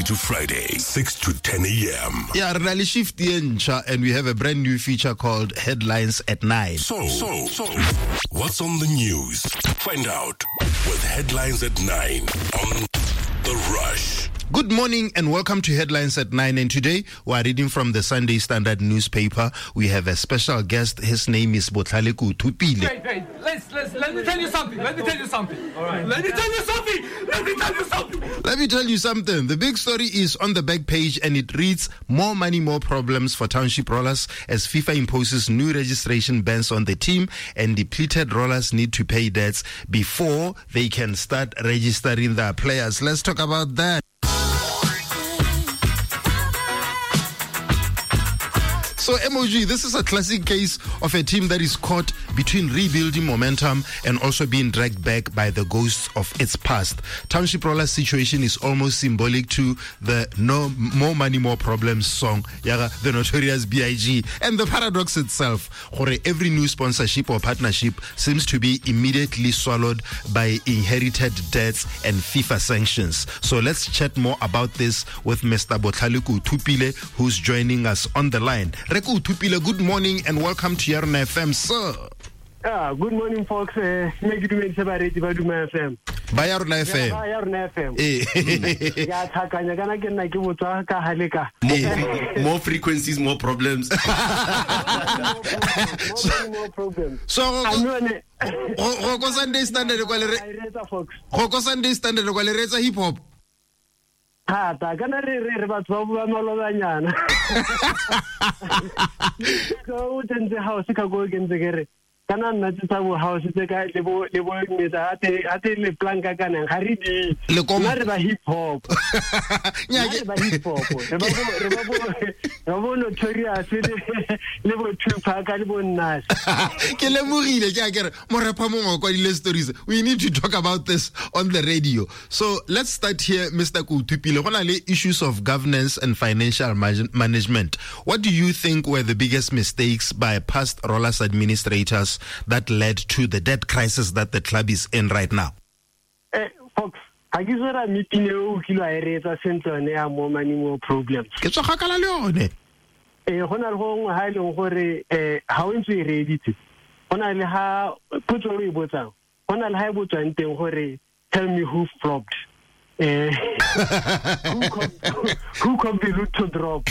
Monday to Friday, 6 to 10 a.m. Yeah, Rally Shift Yencha, and we have a brand new feature called Headlines at 9. So, what's on the news? Find out with Headlines at 9 on The Rush. Good morning and welcome to Headlines at 9. And today we are reading from the Sunday Standard newspaper. We have a special guest. His name is Botlhaleku Thupile. Wait. Let me tell you something. All right. Let me tell you something. The big story is on the back page and it reads, "More money, more problems for township rollers as FIFA imposes new registration bans on the team and depleted rollers need to pay debts before they can start registering their players." Let's talk about that. So, MOG, this is a classic case of a team that is caught between rebuilding momentum and also being dragged back by the ghosts of its past. Township Rollers' situation is almost symbolic to the "No More Money, More Problems" song, the Notorious B.I.G. And the paradox itself, where every new sponsorship or partnership seems to be immediately swallowed by inherited debts and FIFA sanctions. So let's chat more about this with Mr. Botlhaleku Thupile, who's joining us on the line. Reku Thupile, good morning and welcome to Yarna FM, sir. Good morning, folks. Make it make separate by Duma FM. By Yarna FM. By Yarna FM. More frequencies, more problems. More problems. So, Sunday Standard, Sunday Standard, hip hop. Kana re batho ba bua malobanyana go utse house ka go kentse kere kana nna tsa bo house tse ka le bo meta ate le planka kana ga re di le ba hip hop nya ke ba hip hop re ba bo Notorious le bo Tupac le bo Nas ke le mogile ke a kere mo rapa mo kwa di stories. We need to talk about this on the radio. So let's start here, Mr. Thupile. Gona le issues of governance and financial management. What do you think were the biggest mistakes by past Rollers administrators that led to the debt crisis that the club is in right now? Folks, I guess what I'm meeting you kilo aereta sentone ya more money, more problems. Ke tsogakala le yone. Hona le go ha ile gore ha o ntse re editse. Hona le ha potso re botsang. Hona le ha e botsang teng gore tell me who flopped. Who come the root to drop?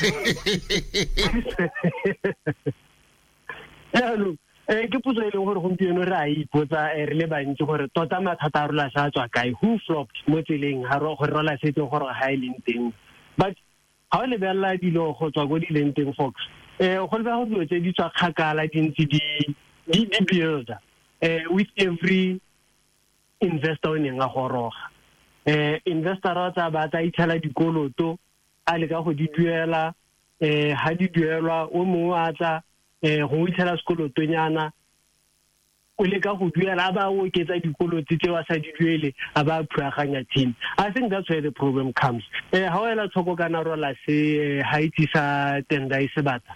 Hello. Ke potso ile gore gompieno re a ipotsa re le bantsi gore tota mathata a rola sa tswa kae, who flopped mo tseleng ha ro go rola setse gore ha ile teng. But ha o le bella dilo go tswa go di leng teng, folks. Go le ba go dilo tse di tswa khakala dintsi di builder with every investor o neng a goroga. Investor a tsa ba tsa ithala dikoloto a le ka go di duela ha di duelwa o mongwe a tla go ithala sekoloto nyana o le ka go duela ba o ketsa dikoloto tse wa sa di duele a ba phuaganya team. I think that's where the problem comes. However, tsoko kana rola se Haiti sa tenda isebata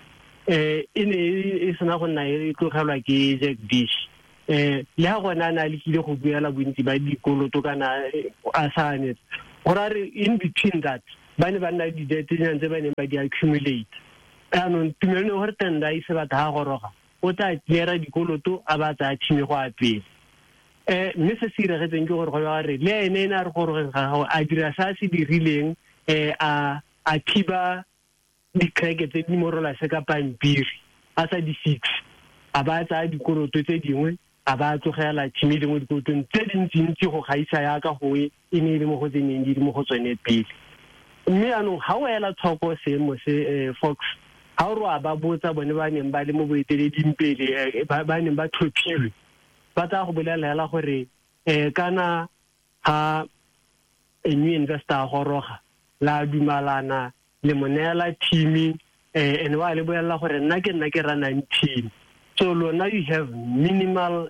ine isena go nna e tlogelwa ke Jack Dish. Le ha gona na le kile go duela bontsi ba dikoloto kana a sa ne gore in between that ba ne ba nna di debt ntse ba ne ba di accumulate. Ano tumelo gore tenda isebata ha goroga o tla clear dikoloto a ba tsa tshime go apela. Mme se se diretseng ke gore go ya re le ene na re gore ga a dira sa se dirileng a thiba di crack tse di morola se ka pampiri a sa di fix a ba tsa dikoloto tse dingwe a ba tsogela tshime dingwe dikoloto tse dintsi go gaisa ya ka go e ne le mo go tseneng di mo go tsone pele. Mme ano ha o ela thoko se mo se Fox ha o a ba botsa bone ba neng ba le mo boeteleding pele ba neng ba tlhophilwe ba tla go bolela gore kana ha a new investor goroga la dumalana le monela team and wa le bolela gore nna ke rana team. So now you have minimal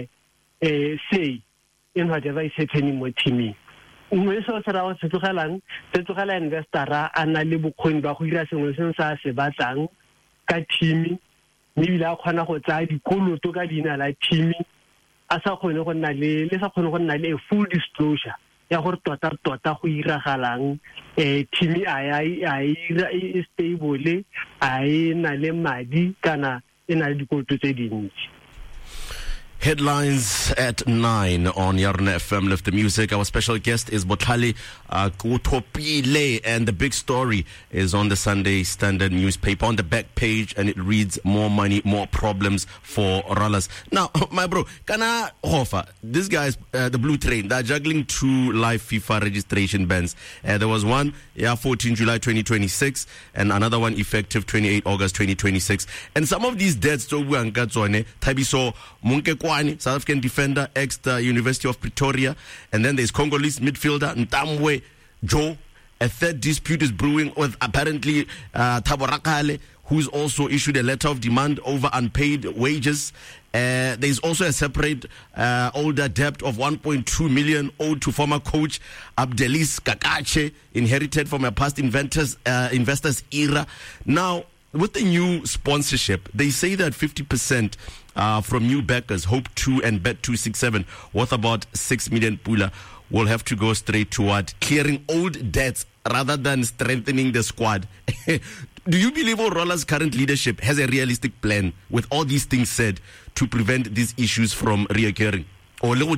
say in whatever is happening with teaming. Mme so tsara o tsetogela investor a na le bokgoni ba go dira sengwe se sa se batlang ka team mme bila khona go tsaya dikoloto ka dina la team a sa khone go nna le sa khone go nna le full disclosure ya gore tota go iragalang team e stable a na le madi kana ena le dikoloto tse dintsi. Headlines at 9 on Yarna FM. Lift the music. Our special guest is Botlhale Kutopile, and the big story is on the Sunday Standard newspaper on the back page, and it reads, "More money, more problems for Rollers." Now, my bro, Kana Hofa, these guys, the Blue Train, they're juggling 2 live FIFA registration bans. There was one, 14 July 2026, and another one effective 28 August 2026. And some of these debts, Thabiso Munke South African defender, ex-University of Pretoria, and then there's Congolese midfielder Ntamwe Joe. A third dispute is brewing with apparently Thabo Rakgale, who's also issued a letter of demand over unpaid wages. There's also a separate older debt of 1.2 million owed to former coach Abdelis Kakache, inherited from a past investors era. Now, with the new sponsorship, they say that 50% from new backers, Hope 2 and Bet 267, worth about 6 million pula, will have to go straight toward clearing old debts rather than strengthening the squad. Do you believe Rollers' current leadership has a realistic plan, with all these things said, to prevent these issues from reoccurring? Or you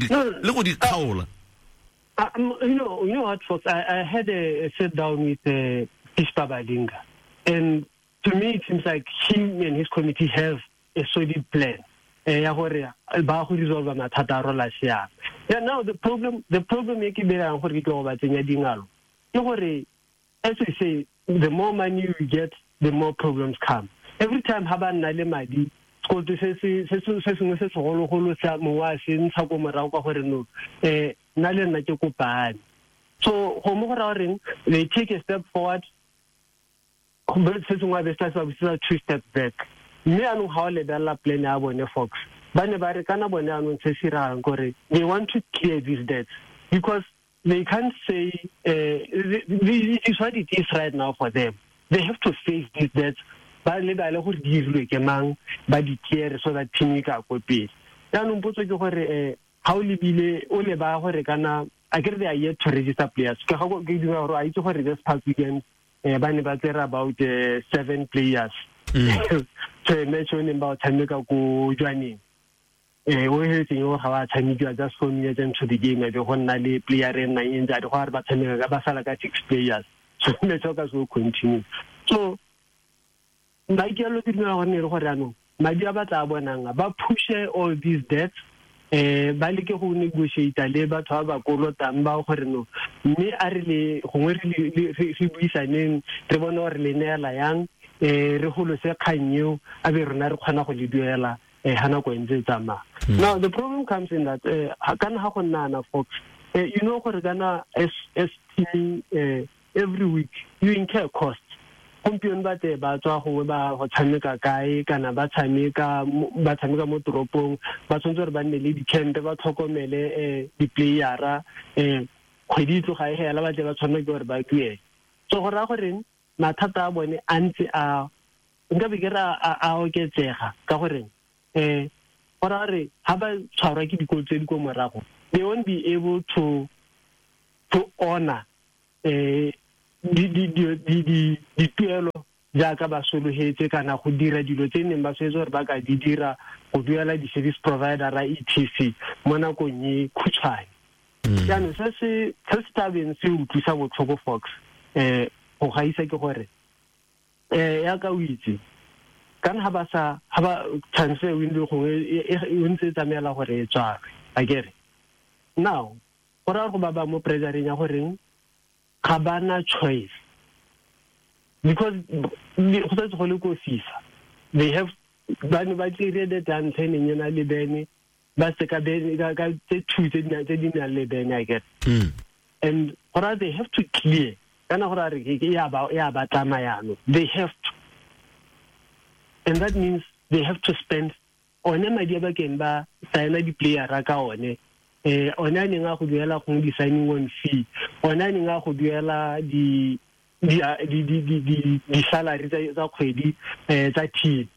know what, folks? I had a sit down with Pispa Badinga, and to me, it seems like him and his committee have a solid plan. Now the problem as we say, the more money we get, the more problems come. Every time Haban Nalemadi, so they take a step forward. But 2 steps back. Me anu how le dala plan ya bone folks. Bane ba re kana bone anu tsesira ngore. They want to clear these debts because they can't say this is what it is right now for them. They have to face these debts. Ba le ba le go dirwe ke mang ba di clear so that team ka go pele. Ya no mpotso ke gore how le bile o le ba gore kana I get they are yet to register players. Ka go ke dinga gore a itse gore this past weekend bane ba tsera about 7 players. So mention about Tamika go joining. We heard you how I just for me to the game at the one player and in that hard but Tamika 6 players. So let's will continue. So my dear look at me my dear but push all these debts. Balike go negotiate labor to have a kolo tamba gore no me a really re buisaneng re bona gore le neela yang re holo se khanyo a be rona re khana go le duela hana go ntse tsama. Now the problem comes in that kana ha go nana folks you know gore kana as team every week you incur costs. Kompion ba te ba tswa go ba go tshameka kae kana ba tshameka mo toropong ba tsontse re ba nne le di camp ba tlhokomele di playera kgwedi tlo ga e hela ba tle ba tshwanela ke gore ba tue so go ra gore mathata a bone a ntse a nka be ke ra a oketsega ka gore ora re ha ba tshwarwa ke dikolo tse di go morago they won't be able to honor di tuelo jaaka ba sologetse kana go dira dilo tse neng ba swetse gore ba ka di dira go duela di service provider ra ETC mo nakong e khutshwane jaanong se tabeng se utlwisa botlhoko folks go gaisa ke gore ya ka o itse kana ha ba transfer window go e ntse tsamela gore e tswa a kere now gora go ba mo pressuring ya gore Kabana choice because they have bani ba tsire de tantene nyana le bene ba se ka bene ka tse thutse tse di na le bene I get and or they have to clear kana gore re ke ya ba tamayano they have to and that means they have to spend on madi ba ken ba signa di player ka one ona ni nga go duela go di signing on fee ona ni nga go duela di salary tsa kgwedi tsa team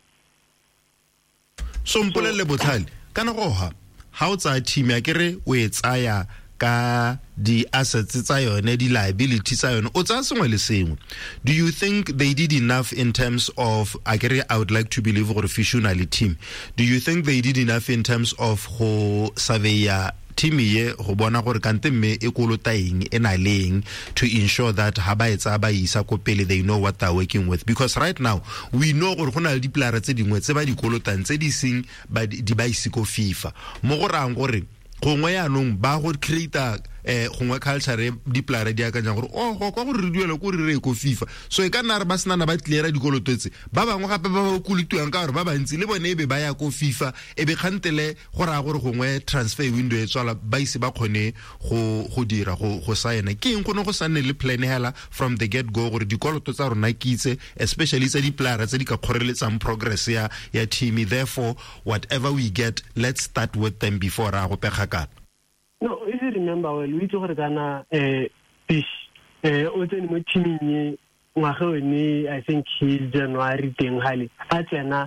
so mpolele Botlhale kana go ha o tsa team ya kere o e tsaya ka the assets tsa yone, the liabilities tsa yone, o tsa sengwe le sengwe. Do you think they did enough in terms of, I would like to believe, or officially team? Do you think they did enough in terms of who surveyor team ye go bona gore kante mme e kolota eng e na leng, to ensure that ha ba etsa ba isa ko pele they know what they're working with? Because right now we know gore gona le diplara tse dingwe tse ba di kolotang tse di sing ba di ba isiko FIFA mo go rang gore gongwe yanong ba go create gongwe culture di plara di akanya gore go kwa go re duela ko re ko FIFA, so e ka nna re ba sena ba tlera dikoloto tse ba bangwe gape ba ba kulituang ka gore ba bantsi le bone ebe ba ya ko FIFA ebe khantele go ra gore gongwe transfer window e tswala ba ise ba khone go dira go signa. Ke eng go sanne le plan hela from the get go gore dikoloto tsa rona kitse, especially tsa di plara tse di ka khoreletsang progress ya team, therefore whatever we get, let's start with them before ra go pega kana. No, if you remember well, we took Ghana fish oten mo teaming ngwaga ni, I think he's January teng hali a tsena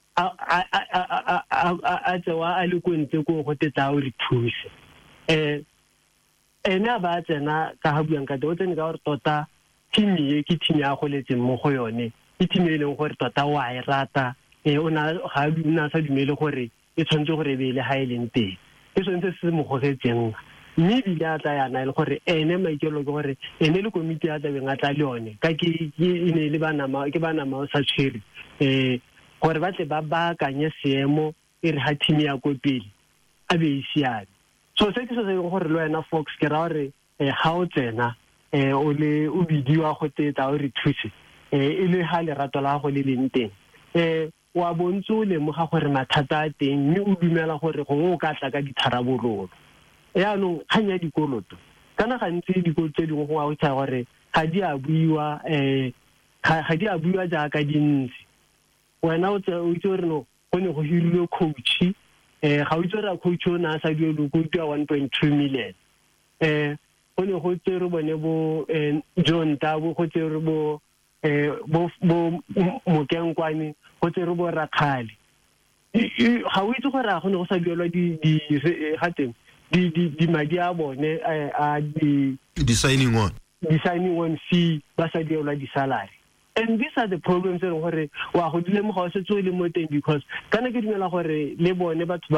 a tsewa a le kwentse go go tetsa o re thuse ena ba tsena ka ha buang ka oten ka gore tota team ye ke team ya go letse mo go yone, ke team e leng gore tota wa e rata ona ga una sa dumele gore e tshwantse gore be le ha e leng teng. E sontse se mo go setseng mme bile a tla yana le gore ene maikelo ke gore ene le komiti ya tla benga tla le yone ka ke ine le bana ma sa tshiri gore ba tle ba kanye seemo e re ha team ya ko pele a be isiane. So se ke se gore le wena Fox ke ra gore ha o tsena o le o bidiwa go tetsa o re thuse e le ha le rato la go le leng teng wa bontso le mo ga gore mathata a teng mme o dumela gore go ka tla ka ditharabololo no khanya dikoloto kana gantsi dikoloto dingwe go a tsa gore ga di a buiwa ja ka dintsi wena o itse gore no go ne go hirilwe coach ga o itse re coach o na sa dielo go twa 1.2 million go ne go tsere bone bo John Tabo go tsere bo Mokenkwani go tsere bo Rakhali ga o itse gore a gone go sa dielwa di madi a bone a di signing on fee ba sa dielwa di salary. And these are the problems that gore wa go dile mo ga se tsole mo teng, because kana ke dimela gore le bone batho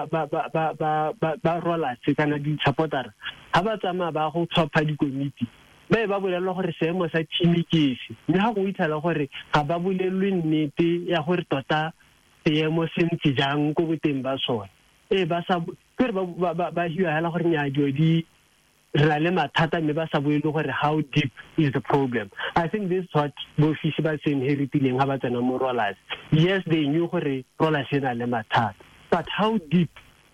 ba rola tse kana di supporter ha ba tsama ba go tlhopha di committee ba bolelwa gore seemo sa team ke se mme ha go ithala gore ga ba bolelwe nnete ya gore tota seemo se ntse jang go boteng ba sone ba sa ke ba hiwa hela gore nya di ra le mathata mme ba sa bolele gore how deep is the problem. I think this is what both fish ba se inheriting ha ba tsena mo rollers. Yes, they knew gore rollers ena le mathata, but how deep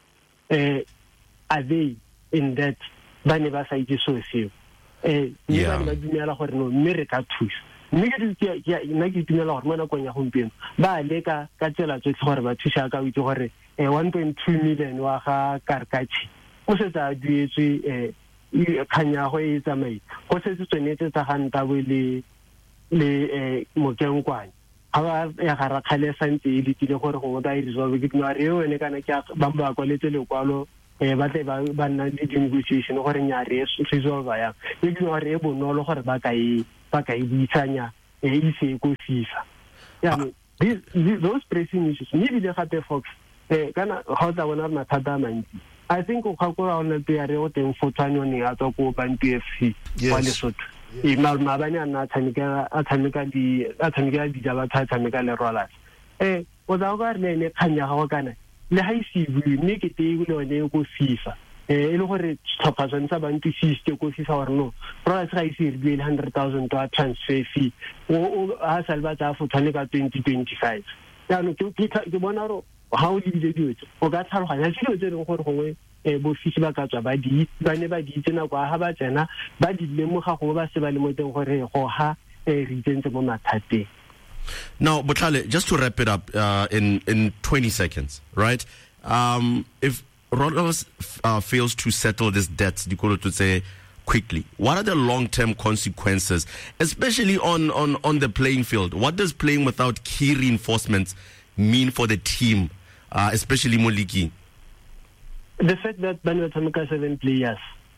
are they in that ba ne ba sa itse so seo ba dumela gore no mme re ka thusa mme ke nna ke dumela gore mo nakong ya gompieno ba leka ka tsela tsotlhe gore ba thusa ka o itse gore 1.2 million wa ga Karkachi o se tsa duetswe khanya go e tsamai go se tsonetse tsa ganta bo le Mokenkwani ha ya ga Rakhale santse e ditile gore go ba e resolve ke tlo re ene kana ke ba ba go letse lekwalo ba tle ba nna le negotiation gore nya re resolve ya e tlo re e bonolo gore ba ka e buitsanya e se go FIFA those pressing issues maybe they have the Fox kana ga o tla bona mathata mantsi. I think o khakora ona te ya re o teng fotshwanyo ne a tswa ko Bantu FC wa Lesotho mabane a nna tshameka di jaba tshameka le Rollers o da go re ne khanya ga go kana le ha isi bui mme ke te go le one go FIFA e le gore tlhopha tsantsa Bantu system ko FIFA gore no Rollers ga isi re le $100,000 transfer fee o ha salba tsa fotshwane ka 2025 ya no ke bona ro how did they do it o ga tlhaloganya dilo tse dingwe gore gongwe bo fishi ba ka tswa ba ne ba di tsena kwa ha ba tsena ba di lemoga gongwe ba se ba le mo teng gore go ha re tsentse mo mathateng. Now, Botlhale, just to wrap it up in 20 seconds, right? If Rollers fails to settle this debt, Dikolo to say quickly, what are the long-term consequences, especially on the playing field? What does playing without key reinforcements mean for the team? Especially Moliki? The fact that Bani Watamika 7 players,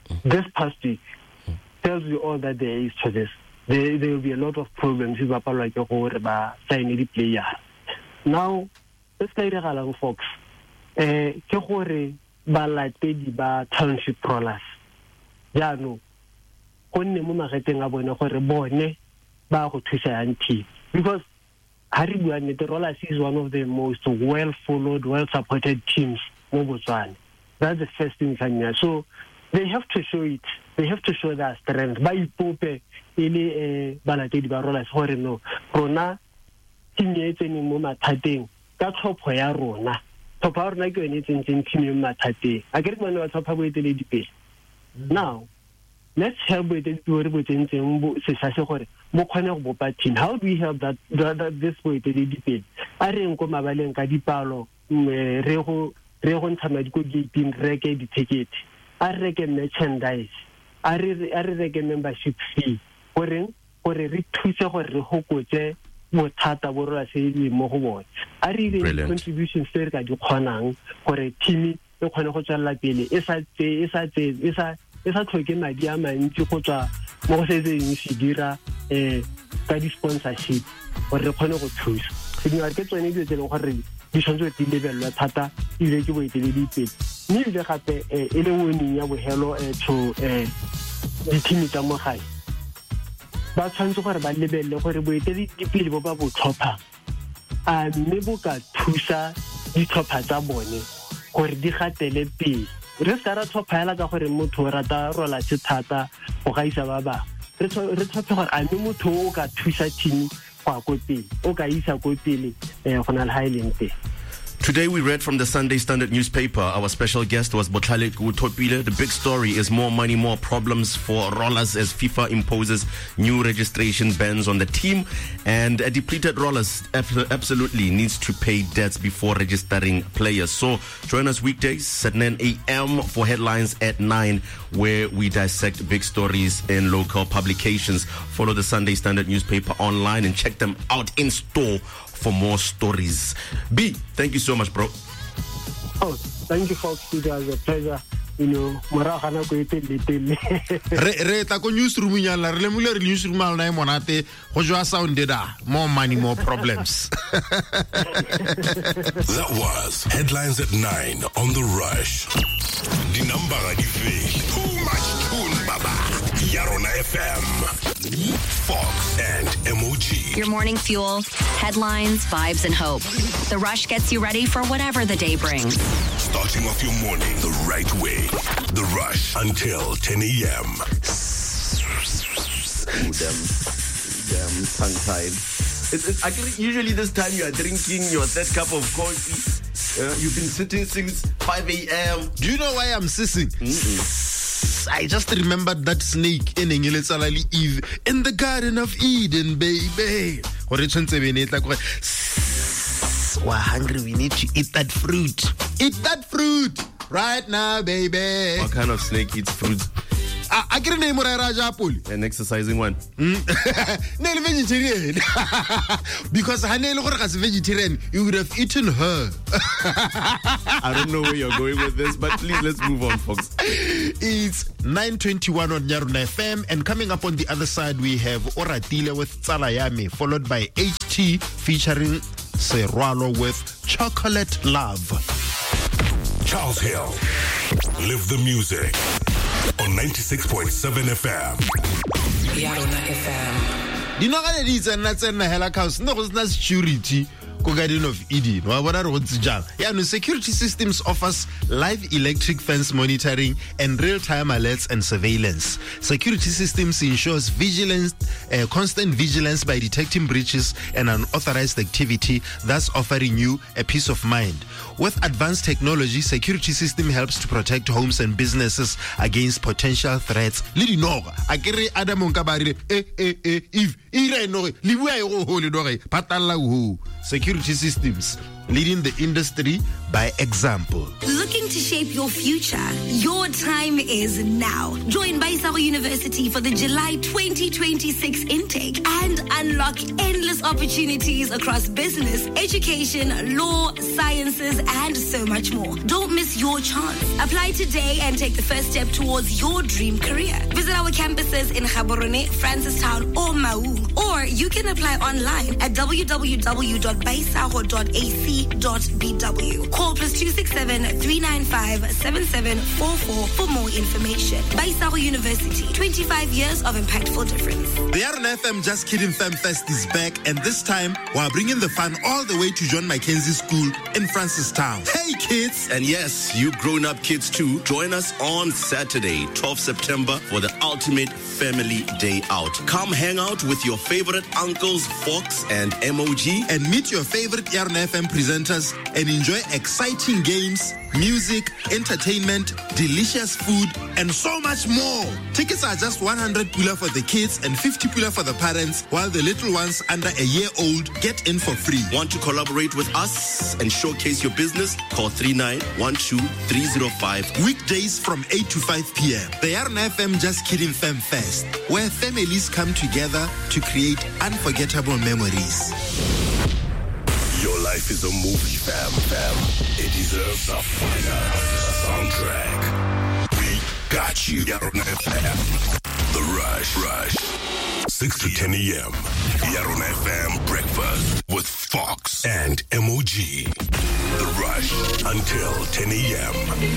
this past week tells you all that there is to this. There will be a lot of problems if ba sign the player. Now, this guy Regalang Fox, ke gore ba latedi ba township rollers. Ja no. Konne mo mageteng a bona gore bone ba go thusa anti because Haribuane the Rollers is one of the most well followed, well supported teams in Botswana. That's the first thing so they have to show it. They have to show their strength. Ba ipope ile balatedi ba Rollers gore no rona team e tsene mo mathateng ka tlhopho ya rona. Tlhopho ya rona ke yone team mo mathateng. A ke re bona ba tlhopha boetele dipele. Now let's help with it to represent gore mo khone go bopa team. How do we help that this way to the debate? A re nko mabaleng ka dipalo re go ntsha madi go gate reke di ticket. A reke merchandise. A re reke membership fee. Gore re thuse gore re hokotse bothata bo rona se le mo go bona. A re re contribution se re ka di khonang gore team e khone go tswela pele e sa tlhoke madi a mantsi go tswa mo go setseng se dira ka di sponsorship gore re khone go thusa dingwe ke tsone di tse leng gore di tshwanetse di lebelelwa thata ile ke boeteledi pele mme ile gape e le warning ya bohelo to di team tsa mo gae ba tshwanetse gore ba lebelele gore boeteledi pele bo ba bo tlhopha a mme bo ka thusa di tlhopha tsa bone gore di gatele pele re sa ra tlhophaela ka gore motho o rata rola se thata go gaisa ba ba re tlhophe gore a mme motho o ka thusa team go go pele o ka isa go pele go na le Highland. Today we read from the Sunday Standard newspaper. Our special guest was Botlhale Kutopile. The big story is more money, more problems for Rollers as FIFA imposes new registration bans on the team. And a depleted Rollers absolutely needs to pay debts before registering players. So join us weekdays at 9 a.m. for Headlines at 9, where we dissect big stories in local publications. Follow the Sunday Standard newspaper online and check them out in store for more stories. B, thank you so much, bro. Oh, thank you, folks. It was a pleasure. You know, moragana go itele re ta ko newsroom nyala re lemule re newsroom ala na monate go jwa sounded more money, more problems. That was Headlines at 9 on The Rush. The number too much tune, baba. Yarona FM. Fox and MOG. Your morning fuel, headlines, vibes, and hope. The Rush gets you ready for whatever the day brings. Starting off your morning the right way. The Rush until 10 a.m. Damn tongue-tied. Usually this time you are drinking your third cup of coffee. You've been sitting since 5 a.m. Do you know why I'm sissing? I just remembered that snake in Eve in the Garden of Eden, baby. We're hungry, we need to eat that fruit. Eat that fruit right now, baby. What kind of snake eats fruit? I get a name of Raja. An exercising one. Nail vegetarian. Because Hanel as a vegetarian, you would have eaten her. I don't know where you're going with this, but please let's move on, folks. It's 9:21 on Yarona FM, and coming up on the other side, we have Oratile with Tsalayami, followed by HT featuring Serrano with Chocolate Love. Charles Hill. Live the music on 96.7 FM. Yarona FM. You know what it is, and that's in the hella house. No, it's not security. Garden of Eden. Security Systems offers live electric fence monitoring and real-time alerts and surveillance. Security Systems ensures vigilance, constant vigilance by detecting breaches and unauthorized activity, thus offering you a peace of mind. With advanced technology, Security System helps to protect homes and businesses against potential threats. Security Systems, leading the industry by example. looking to shape your future? Your time is now. Join Baisaro University for the July 2026 intake and unlock endless opportunities across business, education, law, sciences, and so much more. Don't miss your chance. Apply today and take the first step towards your dream career. Visit our campuses in Gaborone, Francistown, or Maun. Or you can apply online at www.baisaro.ac.bw. Call +267 395 7744 for more information. Baisaro University, 25 years of impactful difference. The Yarona FM Just Kidding Fam Fest is back, and this time we're bringing the fun all the way to John Mackenzie School in Francistown. Hey kids! And yes, you grown-up kids too, join us on Saturday, 12th September for the ultimate family day out. Come hang out with your favorite uncles, Fox and MOG. And meet your favorite Yarona FM presenters and enjoy exciting games, music, entertainment, delicious food, and so much more. Tickets are just 100 pula for the kids and 50 pula for the parents, while the little ones under a year old get in for free. Want to collaborate with us and showcase your business? Call 3912-305. Weekdays from 8 to 5 p.m. The Yarona FM Just Kidding Fam Fest, where families come together to create unforgettable memories. Your life is a movie, fam. It deserves a finer soundtrack. We got you. Yarona FM. The Rush. 6 to 10 a.m. Yarona FM breakfast with Fox and MOG. The Rush until 10 a.m.